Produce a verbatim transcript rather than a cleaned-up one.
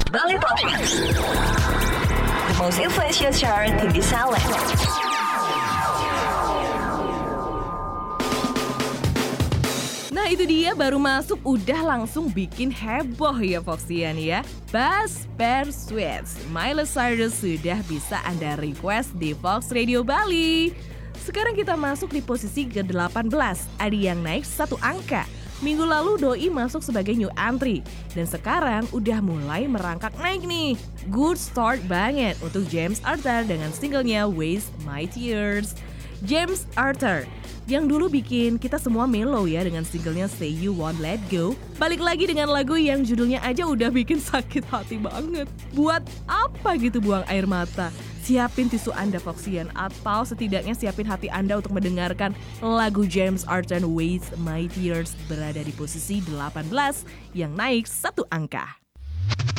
Bali Top Hits, the most influential chart in the Salem. Nah itu dia baru masuk udah langsung bikin heboh ya Foxian ya. Buzz Persuades, Miley Cyrus sudah bisa Anda request di Fox Radio Bali. Sekarang kita masuk di posisi ke delapan belas, ada yang naik satu angka. Minggu lalu Doi masuk sebagai new entry dan sekarang udah mulai merangkak naik nih. Good start banget untuk James Arthur dengan singlenya Waste My Tears. James Arthur yang dulu bikin kita semua mellow ya dengan singlenya Say You Won't Let Go. Balik lagi dengan lagu yang judulnya aja udah bikin sakit hati banget. Buat apa gitu buang air mata? Siapin tisu Anda Foxian atau setidaknya siapin hati Anda untuk mendengarkan lagu James Arthur Waste My Tears berada di posisi delapan belas yang naik satu angka.